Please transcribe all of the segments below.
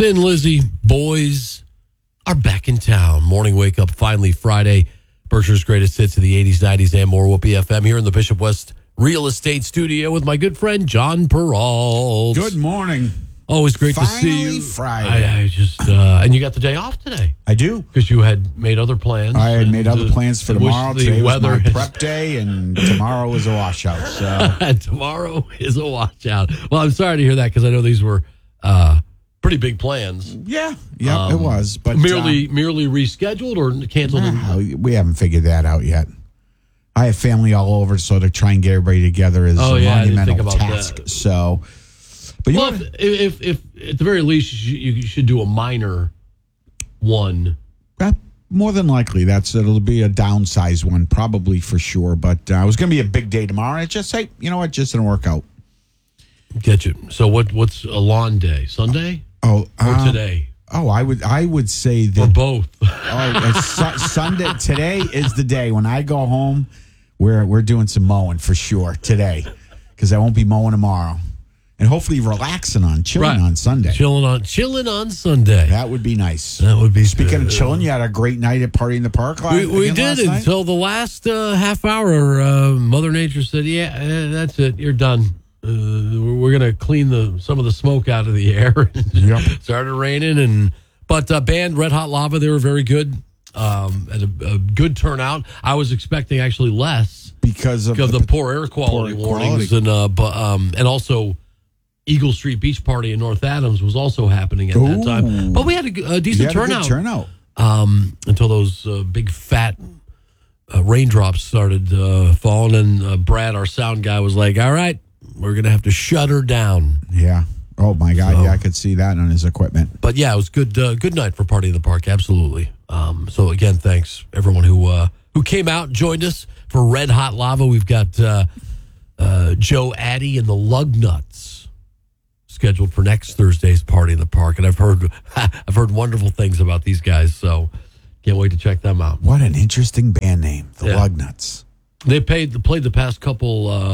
Thin Lizzy, boys are back in town. Morning wake up, finally Friday. Berkshire's greatest hits of the 80s, 90s, and more. Whoopee FM here in the Bishop West Real Estate Studio with my good friend John Peralt. Good morning. Always great to see you. Friday. I just and you got the day off today. I do. Because you had made other plans. I had made other plans for tomorrow. Today was my is- prep day, and tomorrow is a washout. So And tomorrow is a washout. Well, I'm sorry to hear that because I know these were pretty big plans. yeah, it was. But merely rescheduled or canceled? we haven't figured that out yet. I have family all over, so to try and get everybody together is a I didn't think monumental about task. that. So, but Well, if at the very least you should do a minor one. more than likely it'll be a downsized one, probably for sure. But it was going to be a big day tomorrow. And it just just didn't work out. Get you. So what's a lawn day? Sunday? Oh, Or today? Oh, I would say that. Or both? Sunday. Today is the day when I go home. We're doing some mowing for sure today, because I won't be mowing tomorrow, and hopefully chilling on Sunday. Chilling on Sunday. That would be nice. That would be. Speaking of chilling, you had a great night at Party in the Park. We did until the last half hour. Mother Nature said, "Yeah, that's it. You're done. We're gonna clean some of the smoke out of the air." Yep. Started raining, but band Red Hot Lava, they were very good. At a good turnout. I was expecting actually less because of the poor air quality warnings, and also Eagle Street Beach Party in North Adams was also happening at that time. But we had a decent turnout. Until those big fat raindrops started falling, and Brad, our sound guy, was like, "All right, we're gonna have to shut her down." Yeah. Oh my God! So, yeah, I could see that on his equipment. But yeah, it was good. Good night for Party in the Park. Absolutely. So again, thanks everyone who came out and joined us for Red Hot Lava. We've got Joe Addy and the Lugnuts scheduled for next Thursday's Party in the Park, and I've heard wonderful things about these guys. So can't wait to check them out. What an interesting band name, the Lugnuts. They played the past couple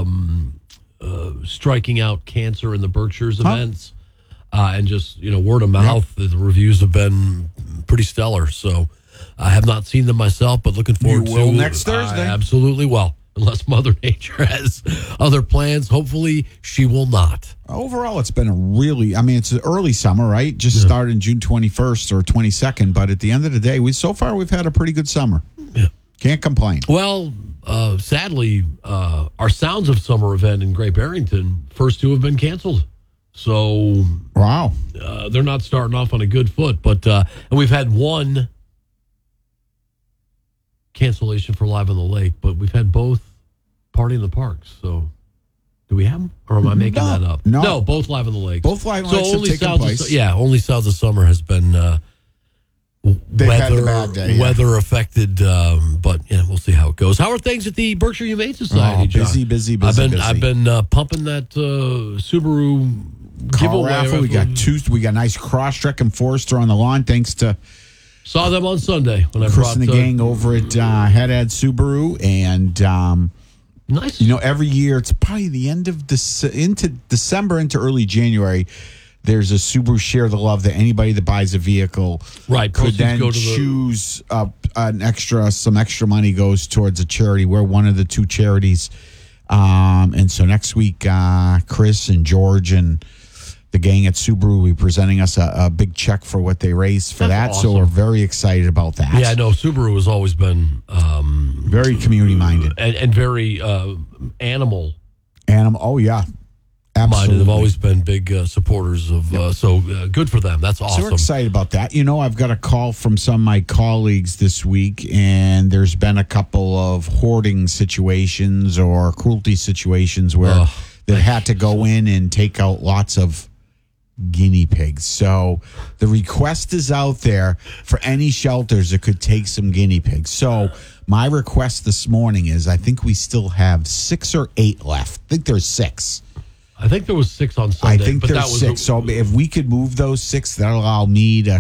striking out cancer in the Berkshires events, and just word of mouth. The reviews have been pretty stellar. So I have not seen them myself, but looking forward You will to next Thursday. Absolutely, well, unless Mother Nature has other plans. Hopefully, she will not. Overall, it's been it's an early summer, right? Just started June 21st or 22nd, but at the end of the day, we've had a pretty good summer. Yeah. Can't complain. Well, sadly, our Sounds of Summer event in Great Barrington, first two have been canceled. So, wow, they're not starting off on a good foot. But and we've had one cancellation for Live on the Lake, but we've had both Party in the Parks. So, do we have them, or am I making that up? No, both Live on the Lake. Both Live on the Lakes have taken place. Only Sounds of Summer has been had a bad day, weather affected, but we'll see how it goes. How are things at the Berkshire Humane Society, John? Busy. I've been pumping that Subaru giveaway. Raffle. We got nice Crosstrek and Forester on the lawn. Thanks to saw them on Sunday when I Chris brought and the gang over at Head Subaru, and nice. Every year it's probably the end of into December into early January. There's a Subaru Share the Love that anybody that buys a vehicle could then choose some extra money goes towards a charity. We're one of the two charities. And so next week, Chris and George and the gang at Subaru will be presenting us a big check for what they raised for that. Awesome. So we're very excited about that. Yeah, I know Subaru has always been very community-minded. And very animal. Oh, yeah. Absolutely. They've always been big supporters of, good for them. That's awesome. So we're excited about that. I've got a call from some of my colleagues this week, and there's been a couple of hoarding situations or cruelty situations where they had to go in and take out lots of guinea pigs. So the request is out there for any shelters that could take some guinea pigs. So my request this morning is, I think we still have 6 or 8 left. I think there's 6. I think there was 6 on Sunday. I think there's 6. So if we could move those 6, that'll allow me to,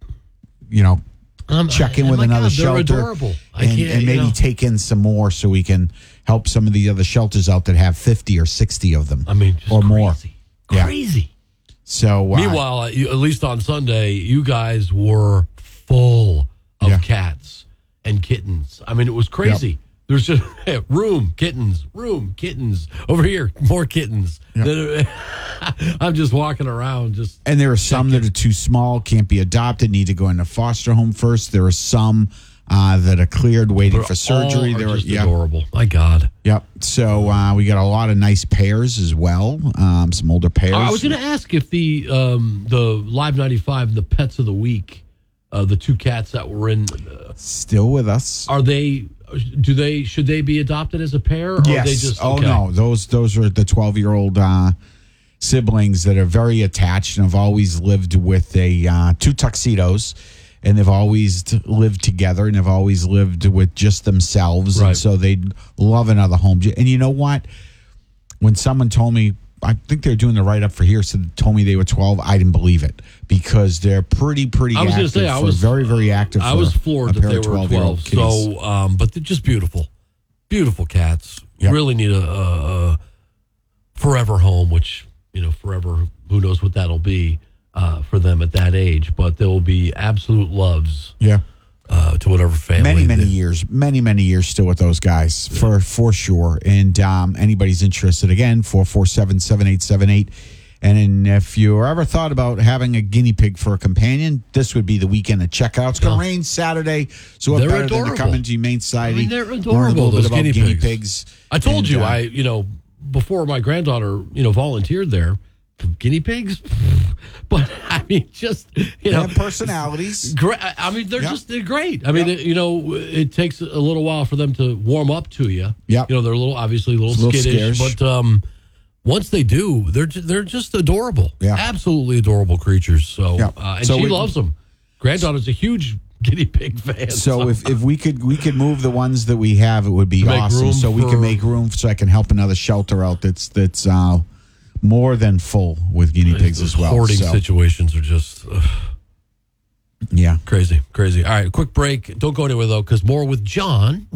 check in with another shelter. They're adorable. And maybe take in some more so we can help some of the other shelters out that have 50 or 60 of them. I mean, just or crazy. more. Crazy. So meanwhile, at least on Sunday, you guys were full of cats and kittens. I mean, it was crazy. Yep. There's just room, kittens. Over here, more kittens. Yep. I'm just walking around. And there are some that are too small, can't be adopted, need to go into foster home first. There are some that are cleared, waiting for surgery. They're just adorable. My God. Yep. So we got a lot of nice pairs as well. Some older pairs. I was going to ask if the Live 95, the Pets of the Week, the two cats that were in, still with us. Are they? Should they be adopted as a pair? Or yes. Are they just, okay? No. Those are the 12-year-old siblings that are very attached and have always lived with two tuxedos. And they've always lived together and have always lived with just themselves. Right. And so they love another home. And you know what? When someone told me, I think they're doing the write-up for here, so they told me they were 12, I didn't believe it because they're pretty active. I was going to say, I was very, very active. I was floored that they were 12. So, but they're just beautiful. Beautiful cats. Yep. Really need a forever home, which, forever, who knows what that'll be. For them at that age, but there will be absolute loves. Yeah, to whatever family. Many years still with those guys for sure. And anybody's interested, again, 447-7878. And if you ever thought about having a guinea pig for a companion, this would be the weekend to check out. It's going to rain Saturday, so what better than to come into Humane Society? They're adorable. Those guinea pigs. I told you, before my granddaughter, volunteered there. Guinea pigs, but I mean, just they have personalities. Great. I mean, they're great. I mean, it takes a little while for them to warm up to you. Yeah, they're obviously a little skittish, but once they do, they're just adorable. Yeah, absolutely adorable creatures. So, and she loves them. Granddaughter's a huge guinea pig fan. So if we could move the ones that we have, it would be awesome. So we can make room so I can help another shelter out that's more than full with guinea pigs as well. Hoarding situations are just crazy. All right, quick break. Don't go anywhere, though, because more with John.